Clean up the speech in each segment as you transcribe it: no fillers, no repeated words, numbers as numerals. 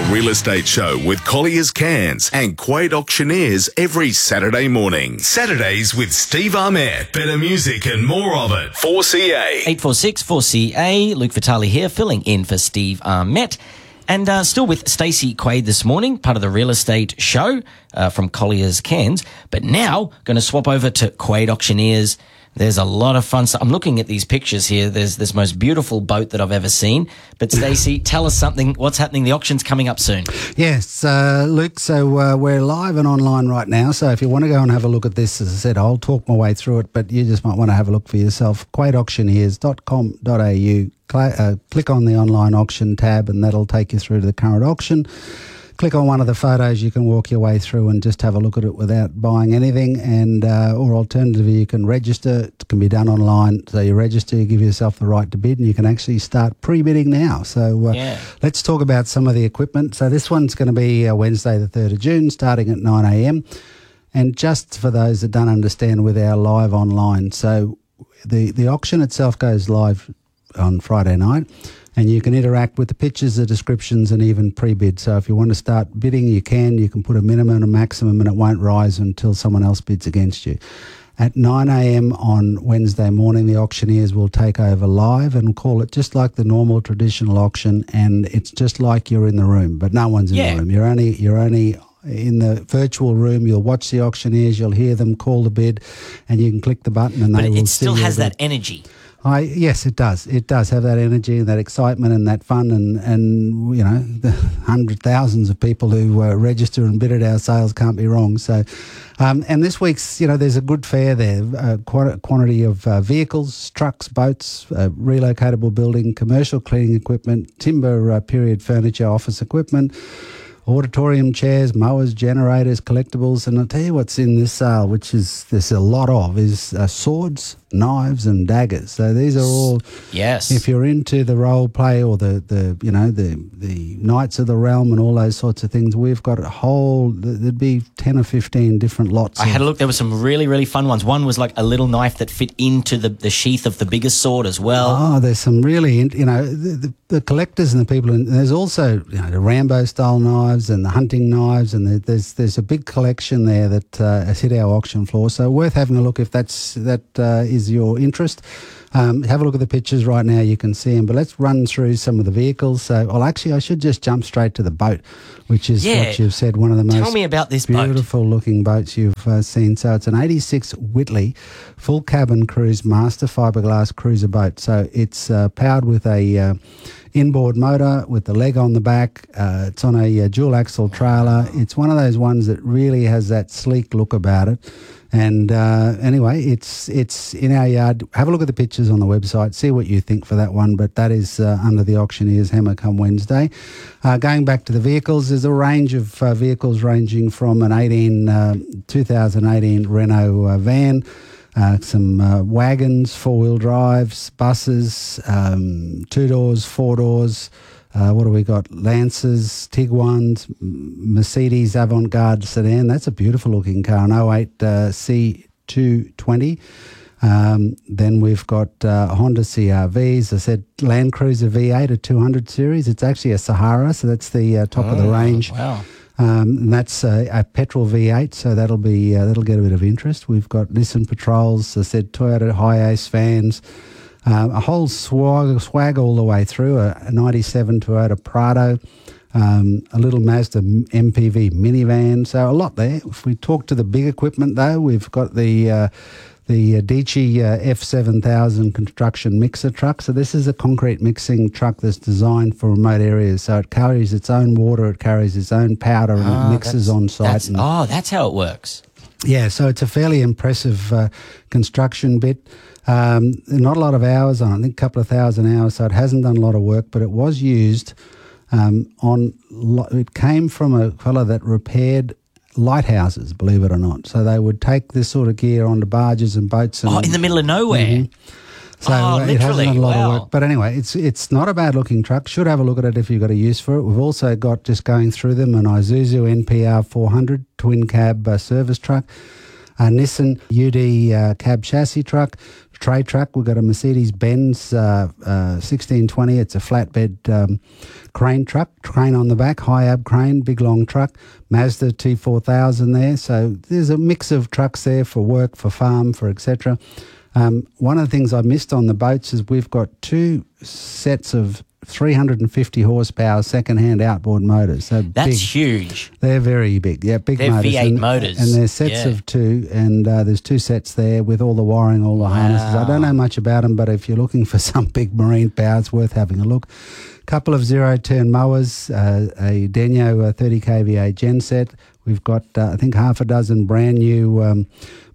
Real Estate Show with Collier's Cairns and Quade Auctioneers every Saturday morning. Saturdays with Steve Ahmed. Better music and more of it. 4CA. 846-4CA. Luke Vitale here, filling in for Steve Ahmed. And still with Stacey Quade this morning, part of the Real Estate Show from Collier's Cairns. But now going to swap over to Quade Auctioneers. There's a lot of fun stuff. I'm looking at these pictures here. There's this most beautiful boat that I've ever seen. But Stacey, tell us something. What's happening? The auction's coming up soon. Yes, Luke. So we're live and online right now. So if you want to go and have a look at this, as I said, I'll talk my way through it, but you just might want to have a look for yourself. quadeauctioneers.com.au. Click on the online auction tab and that'll take you through to the current auction. Click on one of the photos, you can walk your way through and just have a look at it without buying anything. And or alternatively, you can register. It can be done online. So you register, you give yourself the right to bid, and you can actually start pre-bidding now. So let's talk about some of the equipment. So this one's going to be Wednesday the 3rd of June, starting at 9 a.m. And just for those that don't understand, with our live online. So the auction itself goes live on Friday night. And you can interact with the pictures, the descriptions, and even pre-bid. So if you want to start bidding, you can. You can put a minimum and a maximum, and it won't rise until someone else bids against you. At 9 a.m. on Wednesday morning, the auctioneers will take over live and call it just like the normal traditional auction, and it's just like you're in the room, but no one's in the room. You're only in the virtual room. You'll watch the auctioneers, you'll hear them call the bid, and you can click the button and they will see. But it still has that energy. Yes, it does. It does have that energy and that excitement and that fun and you know, the thousands of people who register and bid at our sales can't be wrong. So, and this week's, you know, there's a good fair there, quantity of vehicles, trucks, boats, relocatable building, commercial cleaning equipment, timber period furniture, office equipment, auditorium chairs, mowers, generators, collectibles. And I'll tell you what's in this sale, which is there's a lot of, is swords, knives and daggers. So these are all, if you're into the role play or the Knights of the Realm and all those sorts of things, we've got a whole, there'd be 10 or 15 different lots. I had a look. There were some really, really fun ones. One was like a little knife that fit into the sheath of the biggest sword as well. Oh, there's some really, the collectors and the people, and there's also, the Rambo style knives and the hunting knives, and there's a big collection there that has hit our auction floor. So worth having a look if that is your interest. Have a look at the pictures right now. You can see them, but let's run through some of the vehicles. So, I should just jump straight to the boat, which is what you've said, one of the most Tell me about this beautiful looking boats you've seen. So it's an 86 Whitley full cabin cruise master fiberglass cruiser boat. So it's powered with a inboard motor with the leg on the back. It's on a dual axle trailer. It's one of those ones that really has that sleek look about it. And anyway, it's in our yard. Have a look at the pictures on the website. See what you think for that one. But that is under the auctioneer's hammer come Wednesday. Going back to the vehicles, there's a range of vehicles ranging from an 2018 Renault van, some wagons, four-wheel drives, buses, 2 doors, 4 doors. What do we got? Lancers, Tiguan's, Mercedes Avant-Garde sedan. That's a beautiful looking car, an 08 C220. Then we've got Honda CR-Vs. I said Land Cruiser V8, a 200 series. It's actually a Sahara, so that's the top of the range. Wow. And that's a petrol V8, so that'll get a bit of interest. We've got Nissan Patrols. I said Toyota Hiace vans. A whole swag all the way through, a 97 Toyota Prado, a little Mazda MPV minivan, so a lot there. If we talk to the big equipment though, we've got the Dici F7000 construction mixer truck. So this is a concrete mixing truck that's designed for remote areas. So it carries its own water, it carries its own powder, and it mixes on site. That's how it works. Yeah, so it's a fairly impressive construction bit. Not a lot of hours on it, I think a couple of thousand hours, so it hasn't done a lot of work, but it was used it came from a fellow that repaired lighthouses, believe it or not. So they would take this sort of gear onto barges and boats. And, in the middle of nowhere? Mm-hmm. So it hasn't done a lot of work. But anyway, it's not a bad looking truck. Should have a look at it if you've got a use for it. We've also got, just going through them, an Isuzu NPR 400 twin cab service truck, a Nissan UD cab chassis truck, Tray truck, we've got a Mercedes-Benz 1620. It's a flatbed crane truck, crane on the back, high ab crane, big long truck. Mazda T4000 there. So there's a mix of trucks there for work, for farm, for etc. One of the things I missed on the boats is we've got 2 sets of 350 horsepower second-hand outboard motors. So That's big. huge. They're very big. Yeah, big They're motors. V8 motors. And they're sets of 2, and there's 2 sets there with all the wiring, all the harnesses. I don't know much about them, but if you're looking for some big marine power, it's worth having a look. Couple of zero-turn mowers, a Denyo 30 kVA genset. We've got, I think, half a dozen brand new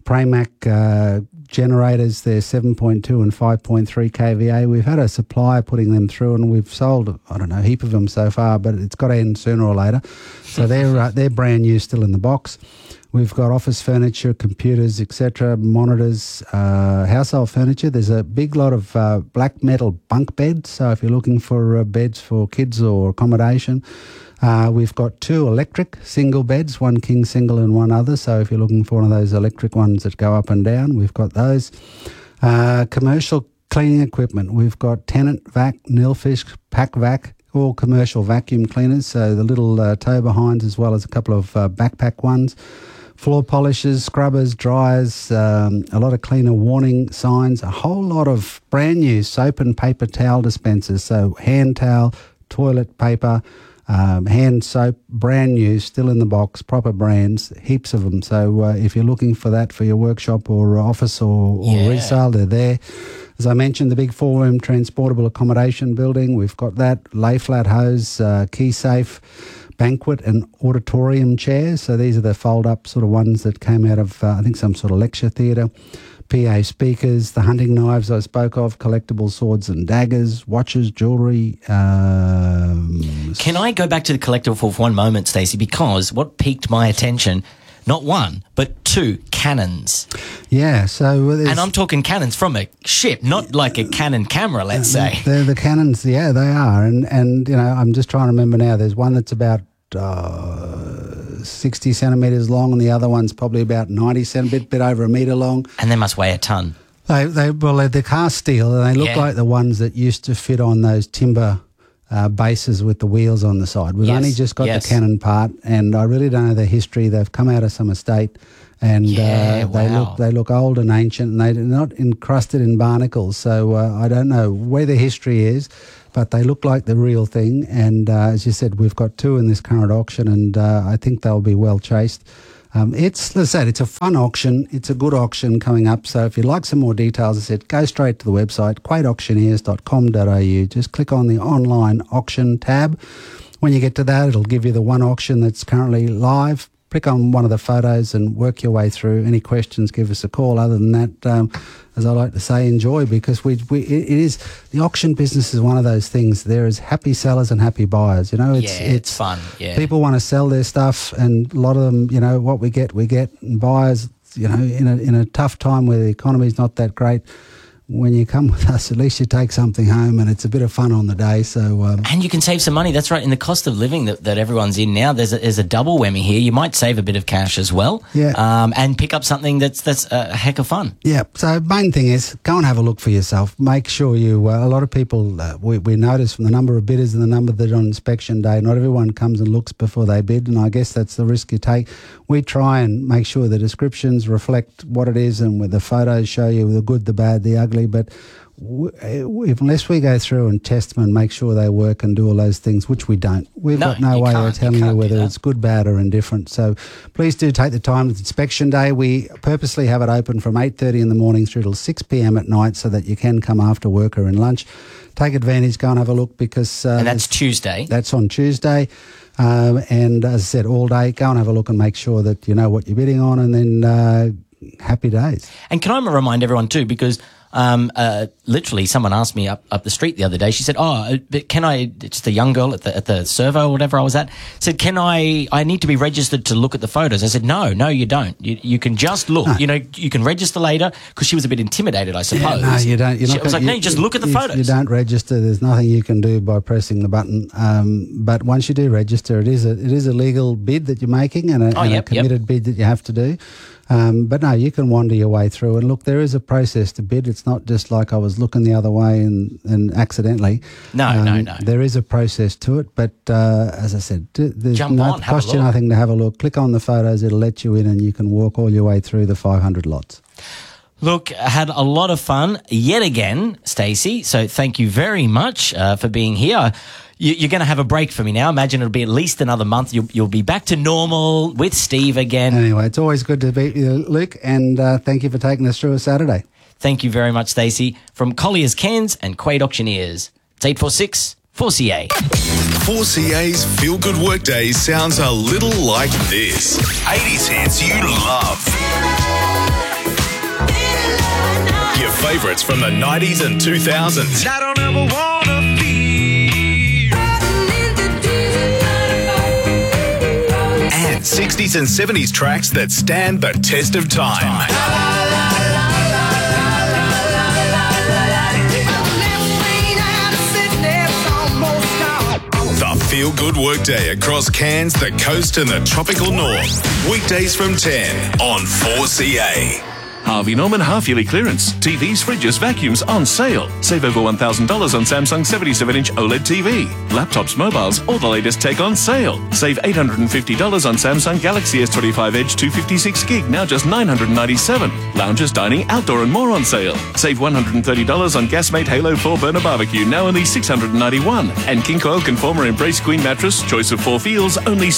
Pramac generators. They're 7.2 and 5.3 kVA. We've had a supplier putting them through, and we've sold, I don't know, a heap of them so far, but it's got to end sooner or later. So they're brand new, still in the box. We've got office furniture, computers, etc., monitors, household furniture. There's a big lot of black metal bunk beds. So if you're looking for beds for kids or accommodation, we've got 2 electric single beds, 1 king single and 1 other. So if you're looking for one of those electric ones that go up and down, we've got those. Commercial cleaning equipment. We've got Tennant Vac, Nilfisk, Pack Vac, all commercial vacuum cleaners. So the little tow behinds, as well as a couple of backpack ones. Floor polishers, scrubbers, dryers, a lot of cleaner warning signs, a whole lot of brand new soap and paper towel dispensers. So hand towel, toilet paper, hand soap, brand new, still in the box, proper brands, heaps of them. So if you're looking for that for your workshop or office or resale, they're there. As I mentioned, the big 4-room transportable accommodation building, we've got that, lay flat hose, key safe, banquet and auditorium chairs. So these are the fold-up sort of ones that came out of, I think, some sort of lecture theatre. PA speakers, the hunting knives I spoke of, collectible swords and daggers, watches, jewellery. Can I go back to the collectible for one moment, Stacey? Because what piqued my attention, not 1, but 2 cannons. Yeah, so... And I'm talking cannons from a ship, not like a Canon camera, let's say. They're the cannons, yeah, they are. And you know, I'm just trying to remember now, there's one that's about 60 centimetres long, and the other one's probably about 90 centimetres, bit over a metre long. And they must weigh a ton. They're cast steel, and they look like the ones that used to fit on those timber bases with the wheels on the side. We've only just got the cannon part, and I really don't know the history. They've come out of some estate, and they look old and ancient, and they're not encrusted in barnacles. So I don't know where the history is, but they look like the real thing. And as you said, we've got 2 in this current auction, and I think they'll be well chased. It's, as I said, it's a fun auction. It's a good auction coming up. So if you'd like some more details, I said, go straight to the website, quadeauctioneers.com.au. Just click on the online auction tab. When you get to that, it'll give you the one auction that's currently live. Click on one of the photos and work your way through. Any questions, give us a call. Other than that, as I like to say, enjoy, because it is, the auction business is one of those things. There is happy sellers and happy buyers. You know, it's fun. Yeah. People want to sell their stuff, and a lot of them, you know, what we get. And buyers, you know, in a tough time where the economy's not that great, when you come with us, at least you take something home, and it's a bit of fun on the day. So and you can save some money. That's right. In the cost of living that everyone's in now, there's a double whammy here. You might save a bit of cash as well, and pick up something that's a heck of fun. Yeah. So main thing is, go and have a look for yourself. Make sure you. A lot of people we notice from the number of bidders and the number that are on inspection day, not everyone comes and looks before they bid, and I guess that's the risk you take. We try and make sure the descriptions reflect what it is, and where the photos show you the good, the bad, the ugly. But unless we go through and test them and make sure they work and do all those things, which we don't, we've got no way of telling you whether it's good, bad or indifferent. So please do take the time with inspection day. We purposely have it open from 8:30 in the morning through till 6 p.m. at night, so that you can come after work or in lunch. Take advantage, go and have a look, because... and that's Tuesday. That's on Tuesday. And as I said, all day, go and have a look and make sure that you know what you're bidding on, and then happy days. And can I remind everyone too, because literally someone asked me up the street the other day, she said, but can I, it's the young girl at the servo or whatever I was at, said, can I need to be registered to look at the photos? I said, no, you don't. You can just look. No. You know, you can register later, because she was a bit intimidated, I suppose. Yeah, no, you don't. I was like, no, you just look at the photos. You don't register. There's nothing you can do by pressing the button. But once you do register, it is a legal bid that you're making, and a committed bid that you have to do. But no, you can wander your way through. And look, there is a process to bid. It's not just like I was looking the other way and accidentally. No. There is a process to it. But as I said, there's no cost you nothing to have a look. Click on the photos. It'll let you in and you can walk all your way through the 500 lots. Look, I had a lot of fun yet again, Stacey. So thank you very much for being here. You're going to have a break for me now. Imagine it'll be at least another month. You'll be back to normal with Steve again. Anyway, it's always good to be with you, Luke, and thank you for taking us through a Saturday. Thank you very much, Stacey. From Collier's Cairns and Quade Auctioneers. It's 846 4CA. 4CA's Feel Good Workday sounds a little like this. 80s hits you love. Your favourites from the 90s and 2000s. I don't ever wanna feel. And 60s and 70s tracks that stand the test of time. The Feel Good Workday across Cairns, the coast and the tropical north. Weekdays from 10 on 4CA. Harvey Norman half-yearly clearance. TVs, fridges, vacuums on sale. Save over $1,000 on Samsung 77-inch OLED TV. Laptops, mobiles, all the latest tech on sale. Save $850 on Samsung Galaxy S25 Edge 256 gig, now just $997. Lounges, dining, outdoor and more on sale. Save $130 on Gasmate Halo 4 burner barbecue, now only $691. And King Coil Conformer Embrace Queen mattress, choice of 4 feels, only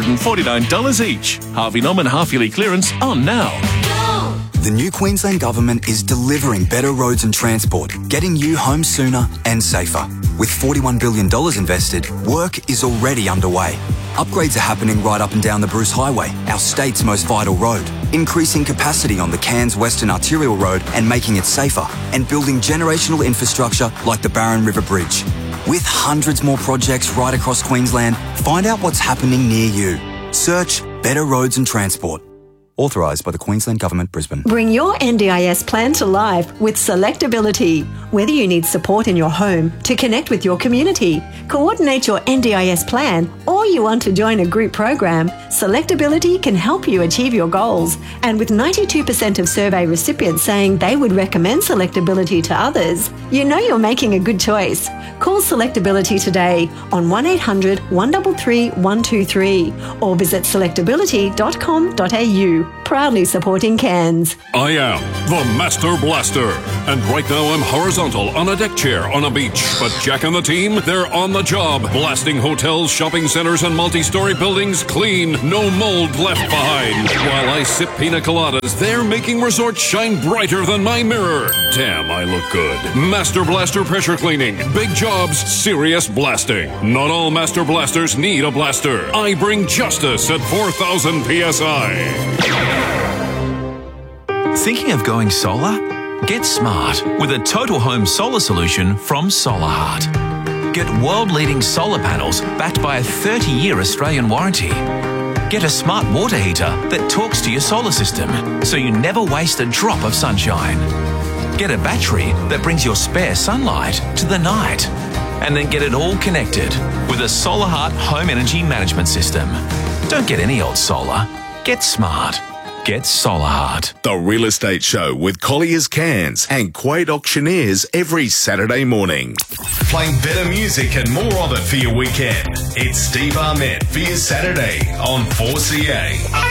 $749 each. Harvey Norman half-yearly clearance on now. The new Queensland Government is delivering better roads and transport, getting you home sooner and safer. With $41 billion invested, work is already underway. Upgrades are happening right up and down the Bruce Highway, our state's most vital road, increasing capacity on the Cairns Western Arterial Road and making it safer, and building generational infrastructure like the Barron River Bridge. With hundreds more projects right across Queensland, find out what's happening near you. Search Better Roads and Transport. Authorised by the Queensland Government, Brisbane. Bring your NDIS plan to life with Selectability. Whether you need support in your home to connect with your community, coordinate your NDIS plan, or you want to join a group program, Selectability can help you achieve your goals. And with 92% of survey recipients saying they would recommend Selectability to others, you know you're making a good choice. Call Selectability today on 1800 133 123 or visit selectability.com.au. Proudly supporting Cairns. I am the Master Blaster, and right now I'm horizontal on a deck chair on a beach. But Jack and the team, they're on the job, blasting hotels, shopping centres and multi-story buildings clean, no mold left behind. While I sip pina coladas, they're making resorts shine brighter than my mirror. Damn, I look good. Master Blaster pressure cleaning, big jobs, serious blasting. Not all Master Blasters need a blaster. I bring justice at 4,000 PSI. Thinking of going solar? Get smart with a total home solar solution from Solarheart. Get world-leading solar panels backed by a 30-year Australian warranty. Get a smart water heater that talks to your solar system so you never waste a drop of sunshine. Get a battery that brings your spare sunlight to the night. And then get it all connected with a Solarheart home energy management system. Don't get any old solar. Get smart. Get Solarheart. The Real Estate Show with Collier's Cairns and Quade Auctioneers every Saturday morning. Playing better music and more of it for your weekend. It's Steve Armett for your Saturday on 4CA.